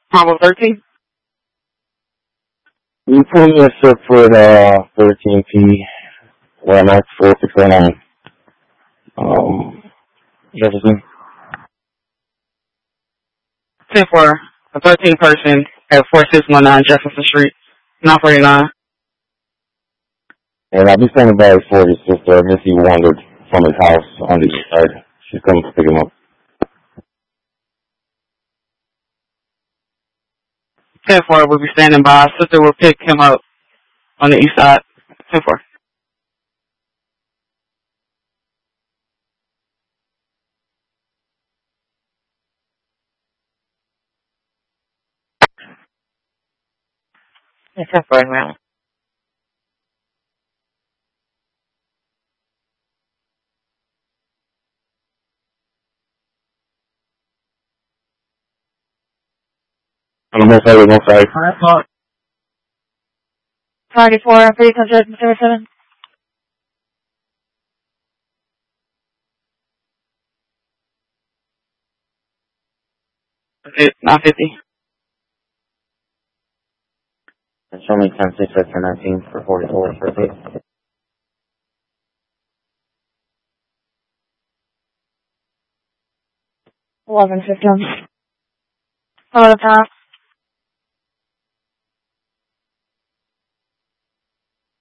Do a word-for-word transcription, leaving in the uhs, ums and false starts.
Bravo thirteen. You put me a sub for uh, thirteen P, where I'm at four six oh nine. Um, Jefferson. ten four, a thirteen person at four six one nine Jefferson Street, nine forty-nine. And I'll be standing by for his sister, Missy wandered from his house on the east side. She's coming to pick him up. ten four will be standing by. Sister will pick him up on the east side. ten four. It's ten four around. On the north side, the north side. Target four, three hundred seven. Okay, nine fifty. And show me ten six sector nineteen for forty-four for please. eleven fifty. Hello, top.